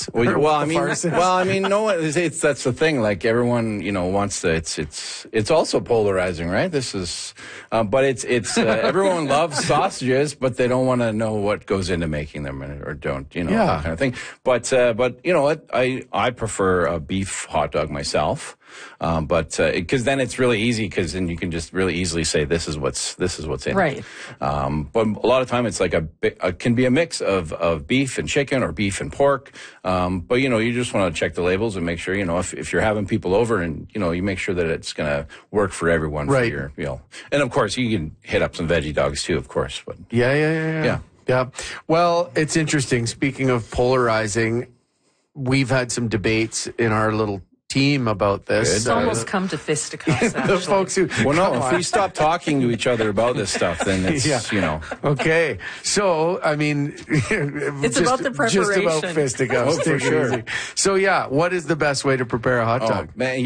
farce. Well, I mean, no, that's the thing. Like everyone, wants to. It's also polarizing, right? This is, but it's everyone loves sausages, but they don't want to know what goes into making them or don't, that kind of thing. But you know what? I prefer a beef hot dog myself. Because then it's really easy, because then you can just really easily say this is what's in right. it. But a lot of time it's like can be a mix of beef and chicken or beef and pork. But you just want to check the labels and make sure if you're having people over and you make sure that it's going to work for everyone. Right. For your and of course you can hit up some veggie dogs too, of course. But yeah. Well, it's interesting. Speaking of polarizing, we've had some debates in our little team about this. It's almost come to fisticuffs, actually. The folks who... Well, no, if we stop talking to each other about this stuff, then it's, Okay. So, I mean... it's about the preparation. Just about fisticuffs. For sure. So, what is the best way to prepare a hot dog? Man,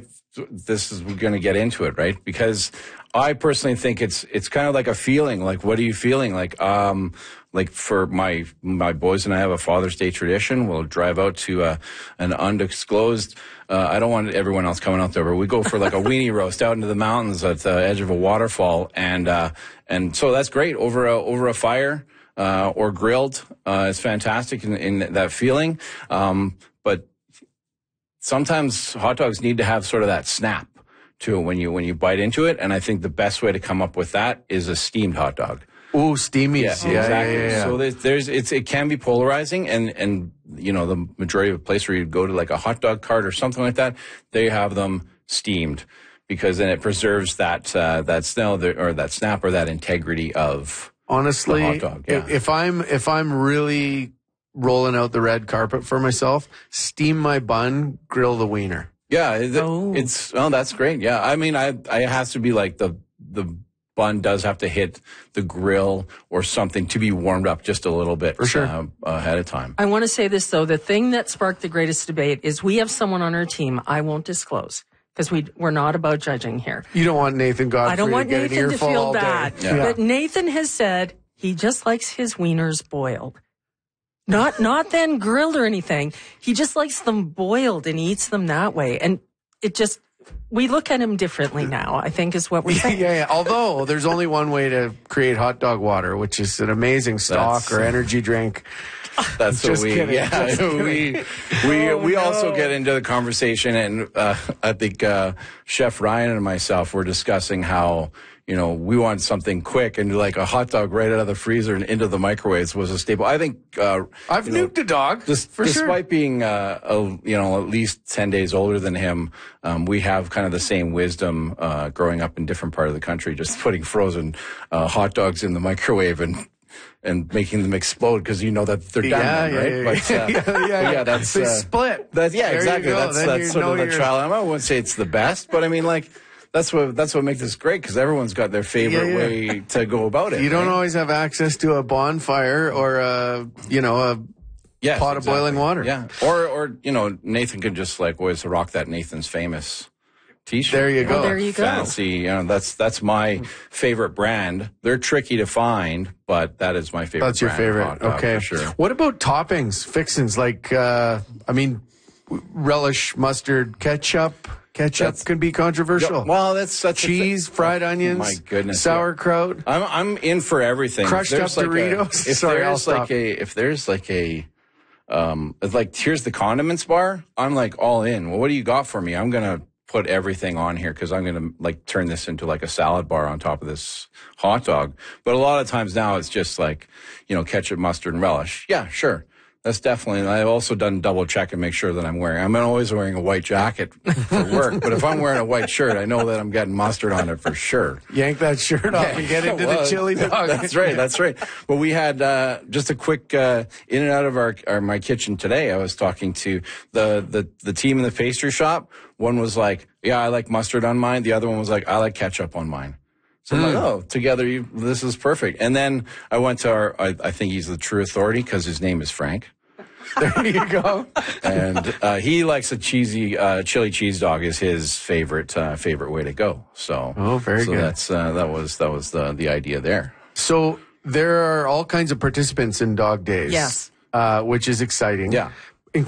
we're going to get into it, right? Because I personally think it's kind of like a feeling. Like, what are you feeling? Like for my boys and I have a Father's Day tradition. We'll drive out to an undisclosed. I don't want everyone else coming out there, but we go for like a weenie roast out into the mountains at the edge of a waterfall, and so that's great over a fire or grilled. It's fantastic in that feeling. But sometimes hot dogs need to have sort of that snap to it when you bite into it, and I think the best way to come up with that is a steamed hot dog. Ooh, steamies. Yeah, exactly. Yeah. So it can be polarizing, and the majority of places where you go to like a hot dog cart or something like that, they have them steamed, because then it preserves that snap or that integrity of honestly the hot dog. Yeah. If I'm really rolling out the red carpet for myself, steam my bun, grill the wiener. Yeah, that's great. Yeah, I mean, I has to be like the bun does have to hit the grill or something to be warmed up just a little bit ahead of time. I want to say this, though. The thing that sparked the greatest debate is we have someone on our team I won't disclose, because we're not about judging here. You don't want Nathan Godfrey I don't want to get Nathan an to earful feel all day. bad. Yeah. But Nathan has said he just likes his wieners boiled. Not then grilled or anything. He just likes them boiled and eats them that way. And we look at him differently now, I think, is what we're saying. Yeah. Although there's only one way to create hot dog water, which is an amazing stock or energy drink. That's what we. Kidding. Yeah, we also get into the conversation, and I think Chef Ryan and myself were discussing how we want something quick, and like a hot dog right out of the freezer and into the microwaves was a staple. I think I've nuked a dog despite being at least 10 days older than him. We have kind of the same wisdom growing up in different part of the country, just putting frozen hot dogs in the microwave and making them explode because that they're done, right? But that's they split. Exactly. That's sort of the trial. I wouldn't say it's the best, but I mean, like, that's what makes this great, because everyone's got their favorite way to go about it. You don't always have access to a bonfire or a pot of boiling water. Yeah, or Nathan could just always rock that Nathan's Famous T-shirt. There you go. Oh, there you go. Fancy. That's my favorite brand. They're tricky to find, but that is my favorite. That's your brand favorite. of hot dog, Okay. for sure. What about toppings, fixins relish, mustard, ketchup? Ketchup can be controversial. Well, that's such cheese, fried onions. My goodness, sauerkraut. I'm in for everything. Crushed up Doritos. If there's here's the condiments bar, I'm all in. Well, what do you got for me? I'm gonna put everything on here because I'm gonna turn this into a salad bar on top of this hot dog. But a lot of times now it's just ketchup, mustard, and relish. Yeah, sure. That's definitely, and I've also done double check and make sure that I'm always wearing a white jacket for work, but if I'm wearing a white shirt, I know that I'm getting mustard on it for sure. Yank that shirt off and get into the chili dog. That's right. But we had, just a quick, in and out of my kitchen today. I was talking to the team in the pastry shop. One was like, yeah, I like mustard on mine. The other one was like, I like ketchup on mine. So I'm like, together, this is perfect. And then I went to I think he's the true authority because his name is Frank. There you go. And he likes a cheesy chili cheese dog is his favorite way to go. So very good. That's that was the idea there. So there are all kinds of participants in Dog Days. Yes. Which is exciting. Yeah.